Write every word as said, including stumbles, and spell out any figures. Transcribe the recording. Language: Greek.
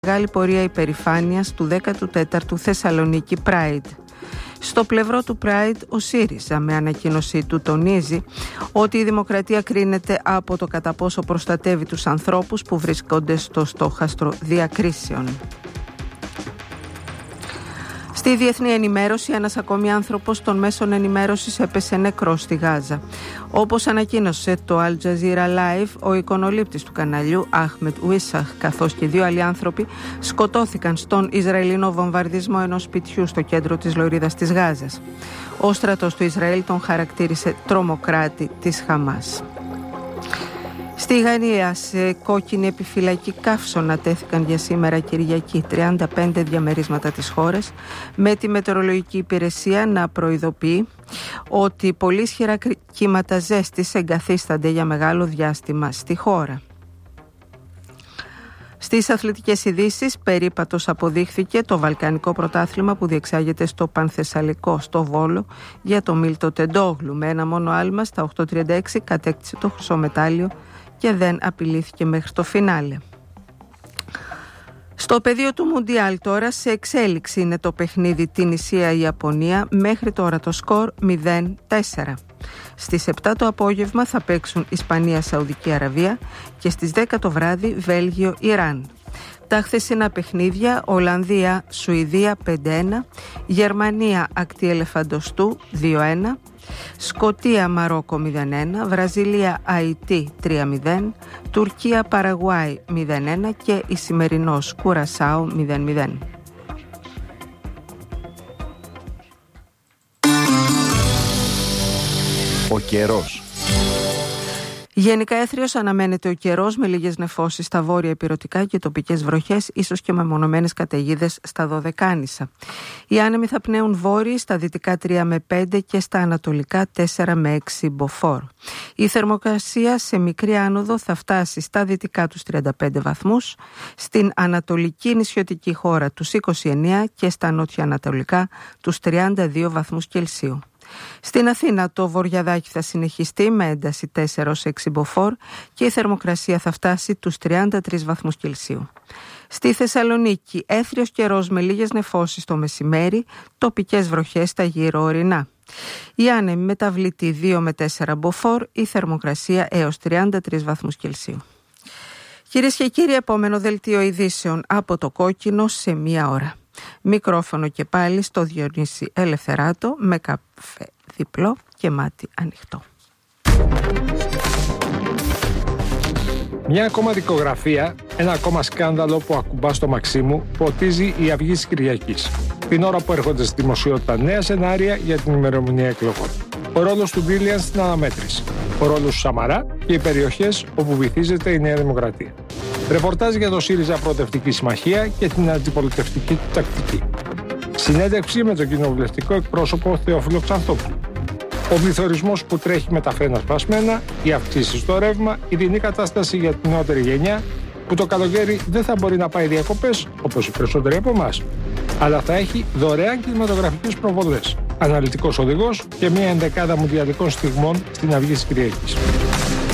Μεγάλη πορεία υπερηφάνειας του δέκατου τέταρτου Θεσσαλονίκη Pride. Στο πλευρό του Pride, ο ΣΥΡΙΖΑ με ανακοίνωσή του τονίζει ότι η δημοκρατία κρίνεται από το κατά πόσο προστατεύει τους ανθρώπους που βρίσκονται στο στόχαστρο διακρίσεων. Στη διεθνή ενημέρωση, ένας ακόμη άνθρωπος των μέσων ενημέρωσης έπεσε νεκρός στη Γάζα. Όπως ανακοίνωσε το Al Jazeera Live, ο εικονολήπτης του καναλιού, Ahmed Wissach, καθώς και δύο άλλοι άνθρωποι σκοτώθηκαν στον Ισραηλινό βομβαρδισμό ενός σπιτιού στο κέντρο της λωρίδας της Γάζας. Ο στρατός του Ισραήλ τον χαρακτήρισε τρομοκράτη της Χαμάς. Στη Γαλλία, σε κόκκινη επιφυλακή καύσωνα τέθηκαν για σήμερα Κυριακή τριάντα πέντε διαμερίσματα της χώρας, με τη μετεωρολογική υπηρεσία να προειδοποιεί ότι πολύ ισχυρά κύματα ζέστης εγκαθίστανται για μεγάλο διάστημα στη χώρα. Στις αθλητικές ειδήσεις, περίπατος αποδείχθηκε το βαλκανικό πρωτάθλημα που διεξάγεται στο Πανθεσσαλικό στο Βόλο για το Μίλτο Τεντόγλου. Με ένα μόνο άλμα στα οκτώ τριάντα έξι κατέκτησε το χρυσό μετάλλιο και δεν απειλήθηκε μέχρι το φινάλε. Στο πεδίο του Μουντιάλ τώρα, σε εξέλιξη είναι το παιχνίδι Τινησία-Ιαπωνία, μέχρι τώρα το σκορ μηδέν τέσσερα. Στις επτά το απόγευμα θα παίξουν Ισπανία-Σαουδική Αραβία και στις δέκα το βράδυ Βέλγιο-Ιράν. Τα χθεσινά παιχνίδια, Ολλανδία-Σουηδία πέντε ένα, Γερμανία-Ακτή-Ελεφαντοστού δύο ένα, Σκωτία-Μαρόκο μηδέν ένα, Βραζιλία-Αϊτή τρία μηδέν, Τουρκία-Παραγουάη μηδέν ένα και η σημερινός Κουρασάο μηδέν μηδέν. Ο καιρός. Γενικά έθριος αναμένεται ο καιρός, με λίγες νεφώσεις στα βόρεια ηπειρωτικά και τοπικές βροχές, ίσως και μεμονωμένες καταιγίδες στα Δωδεκάνησα. Οι άνεμοι θα πνέουν βόρειοι στα δυτικά τρία με πέντε και στα ανατολικά τέσσερα με έξι μποφόρ. Η θερμοκρασία σε μικρή άνοδο θα φτάσει στα δυτικά τους τριάντα πέντε βαθμούς, στην ανατολική νησιωτική χώρα τους είκοσι εννέα και στα νότια ανατολικά τους τριάντα δύο βαθμούς Κελσίου. Στην Αθήνα το βορειαδάκι θα συνεχιστεί με ένταση τέσσερα έως έξι μποφόρ και η θερμοκρασία θα φτάσει τους τριάντα τρεις βαθμούς Κελσίου. Στη Θεσσαλονίκη έθριος καιρός με λίγες νεφώσεις το μεσημέρι, τοπικές βροχές στα γύρω ορεινά. Η άνεμη μεταβλητή δύο με τέσσερα μποφόρ, η θερμοκρασία έως τριάντα τρεις βαθμούς Κελσίου. Κυρίες και κύριοι, επόμενο δελτίο ειδήσεων από το κόκκινο σε μία ώρα. Μικρόφωνο και πάλι στο Διονύση Ελευθεράτο, με καφέ διπλό και μάτι ανοιχτό. Μια ακόμα δικογραφία, ένα ακόμα σκάνδαλο που ακουμπά στο μαξί μου, ποτίζει η Αυγή της Κυριακής. Την ώρα που έρχονται στη δημοσιότητα νέα σενάρια για την ημερομηνία εκλογών. Ο ρόλος του Ντίλιαν στην αναμέτρηση. Ο ρόλος του Σαμαρά και οι περιοχές όπου βυθίζεται η Νέα Δημοκρατία. Ρεπορτάζ για το ΣΥΡΙΖΑ Προοδευτική Συμμαχία και την αντιπολιτευτική του τακτική. Συνέντευξη με τον κοινοβουλευτικό εκπρόσωπο Θεόφιλο Ξανθόπουλο. Ο πληθωρισμός που τρέχει με τα φρένα σπασμένα, οι αυξήσεις στο ρεύμα, η δινή κατάσταση για την νεότερη γενιά που το καλοκαίρι δεν θα μπορεί να πάει διακοπές όπως οι περισσότεροι από εμάς, αλλά θα έχει δωρεάν κινηματογραφικές προβολές, αναλυτικός οδηγός και μια ενδεκάδα μουντιαλικών στιγμών στην Αυγή της Κυριακής.